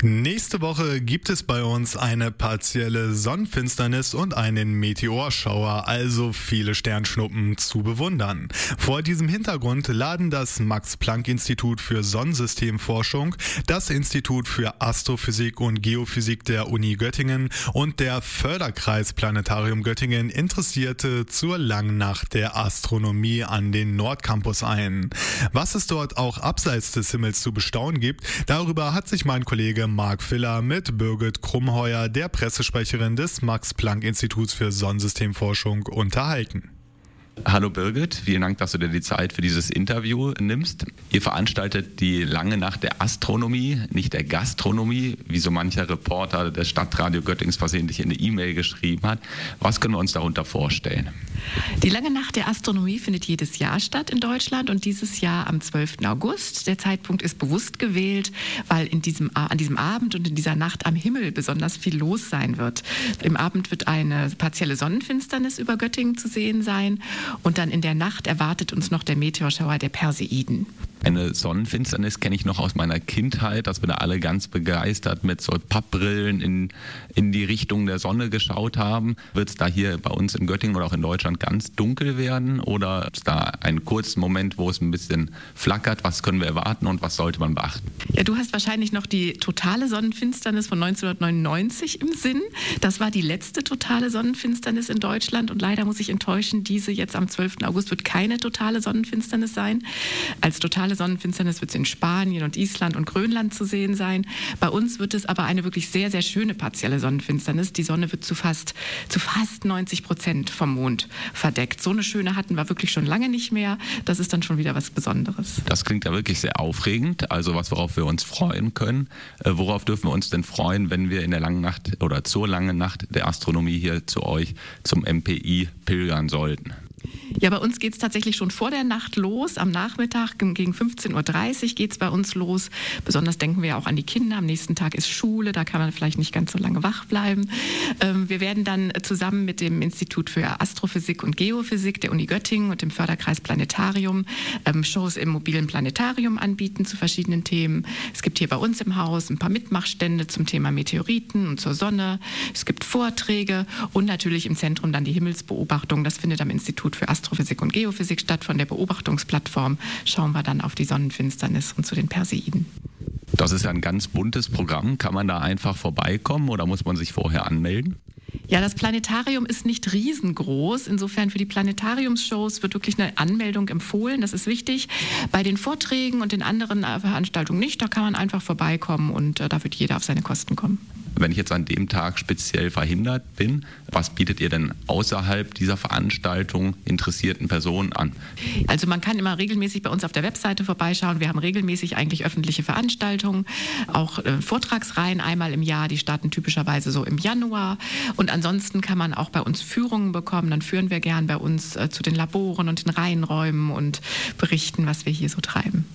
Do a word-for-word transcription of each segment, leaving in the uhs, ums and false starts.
Nächste Woche gibt es bei uns eine partielle Sonnenfinsternis und einen Meteorschauer, also viele Sternschnuppen zu bewundern. Vor diesem Hintergrund laden das Max-Planck-Institut für Sonnensystemforschung, das Institut für Astrophysik und Geophysik der Uni Göttingen und der Förderkreis Planetarium Göttingen Interessierte zur Langnacht der Astronomie an den Nordcampus ein. Was es dort auch abseits des Himmels zu bestaunen gibt, darüber hat sich mein Kollege Marc Filler mit Birgit Krumheuer, der Pressesprecherin des Max-Planck-Instituts für Sonnensystemforschung, unterhalten. Hallo Birgit, vielen Dank, dass du dir die Zeit für dieses Interview nimmst. Ihr veranstaltet die lange Nacht der Astronomie, nicht der Gastronomie, wie so mancher Reporter des Stadtradio Göttings versehentlich in eine E-Mail geschrieben hat. Was können wir uns darunter vorstellen? Die lange Nacht der Astronomie findet jedes Jahr statt in Deutschland und dieses Jahr am zwölften August. Der Zeitpunkt ist bewusst gewählt, weil in diesem, an diesem Abend und in dieser Nacht am Himmel besonders viel los sein wird. Im Abend wird eine partielle Sonnenfinsternis über Göttingen zu sehen sein. Und dann in der Nacht erwartet uns noch der Meteorschauer der Perseiden. Eine Sonnenfinsternis kenne ich noch aus meiner Kindheit, dass wir da alle ganz begeistert mit so Pappbrillen in, in die Richtung der Sonne geschaut haben. Wird es da hier bei uns in Göttingen oder auch in Deutschland ganz dunkel werden oder ist da einen kurzen Moment, wo es ein bisschen flackert? Was können wir erwarten und was sollte man beachten? Ja, du hast wahrscheinlich noch die totale Sonnenfinsternis von neunzehnhundertneunundneunzig im Sinn. Das war die letzte totale Sonnenfinsternis in Deutschland und leider muss ich enttäuschen, diese jetzt am zwölften August wird keine totale Sonnenfinsternis sein. Als totale Sonnenfinsternis wird es in Spanien und Island und Grönland zu sehen sein. Bei uns wird es aber eine wirklich sehr, sehr schöne partielle Sonnenfinsternis. Die Sonne wird zu fast, zu fast neunzig Prozent vom Mond verdeckt. So eine schöne hatten wir wirklich schon lange nicht mehr. Das ist dann schon wieder was Besonderes. Das klingt ja wirklich sehr aufregend. Also was, worauf wir uns freuen können. Äh, worauf dürfen wir uns denn freuen, wenn wir in der langen Nacht oder zur langen Nacht der Astronomie hier zu euch zum M P I pilgern sollten? Ja, bei uns geht es tatsächlich schon vor der Nacht los. Am Nachmittag gegen fünfzehn Uhr dreißig geht es bei uns los. Besonders denken wir ja auch an die Kinder. Am nächsten Tag ist Schule, da kann man vielleicht nicht ganz so lange wach bleiben. Ähm, wir werden dann zusammen mit dem Institut für Astrophysik und Geophysik der Uni Göttingen und dem Förderkreis Planetarium ähm, Shows im mobilen Planetarium anbieten zu verschiedenen Themen. Es gibt hier bei uns im Haus ein paar Mitmachstände zum Thema Meteoriten und zur Sonne. Es gibt Vorträge und natürlich im Zentrum dann die Himmelsbeobachtung. Das findet am Institut für Astrophysik und Geophysik statt. Von der Beobachtungsplattform schauen wir dann auf die Sonnenfinsternis und zu den Perseiden. Das ist ja ein ganz buntes Programm. Kann man da einfach vorbeikommen oder muss man sich vorher anmelden? Ja, das Planetarium ist nicht riesengroß. Insofern für die Planetariumsshows wird wirklich eine Anmeldung empfohlen. Das ist wichtig. Bei den Vorträgen und den anderen Veranstaltungen nicht. Da kann man einfach vorbeikommen und äh, da wird jeder auf seine Kosten kommen. Wenn ich jetzt an dem Tag speziell verhindert bin, was bietet ihr denn außerhalb dieser Veranstaltung interessierten Personen an? Also man kann immer regelmäßig bei uns auf der Webseite vorbeischauen. Wir haben regelmäßig eigentlich öffentliche Veranstaltungen, auch äh, Vortragsreihen einmal im Jahr. Die starten typischerweise so im Januar. Und ansonsten kann man auch bei uns Führungen bekommen. Dann führen wir gern bei uns äh, zu den Laboren und den Reihenräumen und berichten, was wir hier so treiben.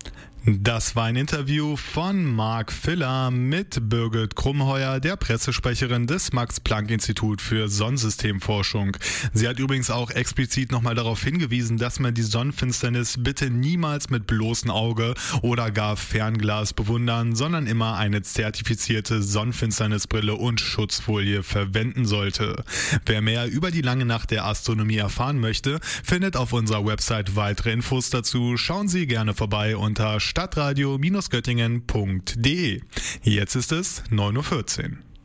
Das war ein Interview von Marc Filler mit Birgit Krumheuer, der Pressesprecherin des Max-Planck-Institut für Sonnensystemforschung. Sie hat übrigens auch explizit nochmal darauf hingewiesen, dass man die Sonnenfinsternis bitte niemals mit bloßem Auge oder gar Fernglas bewundern, sondern immer eine zertifizierte Sonnenfinsternisbrille und Schutzfolie verwenden sollte. Wer mehr über die lange Nacht der Astronomie erfahren möchte, findet auf unserer Website weitere Infos dazu. Schauen Sie gerne vorbei unter stadtradio Göttingen punkt de. Jetzt ist es neun Uhr vierzehn.